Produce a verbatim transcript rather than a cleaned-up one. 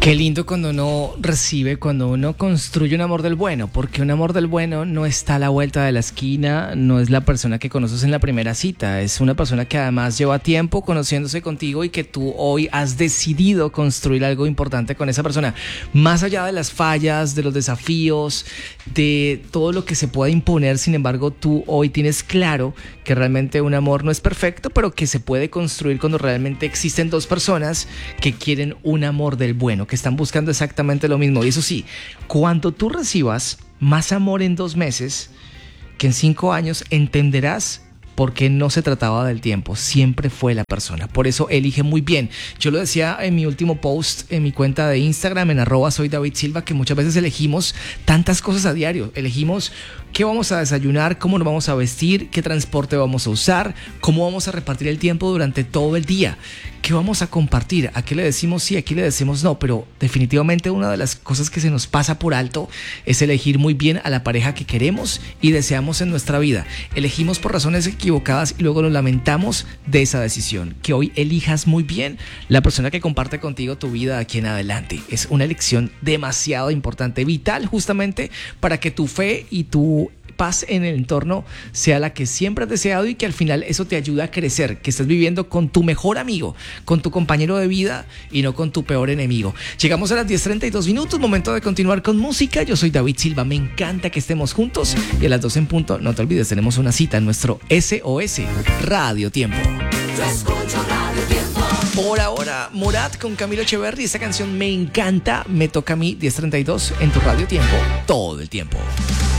Qué lindo cuando uno recibe, cuando uno construye un amor del bueno, porque un amor del bueno no está a la vuelta de la esquina, no es la persona que conoces en la primera cita, es una persona que además lleva tiempo conociéndose contigo y que tú hoy has decidido construir algo importante con esa persona. Más allá de las fallas, de los desafíos, de todo lo que se pueda imponer, sin embargo, tú hoy tienes claro que realmente un amor no es perfecto, pero que se puede construir cuando realmente existen dos personas que quieren un amor del bueno, que están buscando exactamente lo mismo. Y eso sí, cuando tú recibas más amor en dos meses que en cinco años, entenderás por qué no se trataba del tiempo, siempre fue la persona. Por eso elige muy bien. Yo lo decía en mi último post en mi cuenta de Instagram, en arroba soy David Silva, que muchas veces elegimos tantas cosas a diario. Elegimos qué vamos a desayunar, cómo nos vamos a vestir, qué transporte vamos a usar, cómo vamos a repartir el tiempo durante todo el día, qué vamos a compartir, a qué le decimos sí, a qué le decimos no. Pero definitivamente una de las cosas que se nos pasa por alto es elegir muy bien a la pareja que queremos y deseamos en nuestra vida. Elegimos por razones equivocadas y luego nos lamentamos de esa decisión. Que hoy elijas muy bien la persona que comparte contigo tu vida de aquí en adelante. Es una elección demasiado importante, vital, justamente para que tu fe y tu paz en el entorno sea la que siempre has deseado y que al final eso te ayuda a crecer, que estés viviendo con tu mejor amigo, con tu compañero de vida y no con tu peor enemigo. Llegamos a las diez treinta y dos minutos, momento de continuar con música. Yo soy David Silva, me encanta que estemos juntos y a las doce en punto, no te olvides, tenemos una cita en nuestro S O S Radio Tiempo. Yo escucho Radio Tiempo. Por ahora, Morat con Camilo Echeverry, esta canción me encanta, me toca a mí, diez treinta y dos en tu Radio Tiempo, todo el tiempo.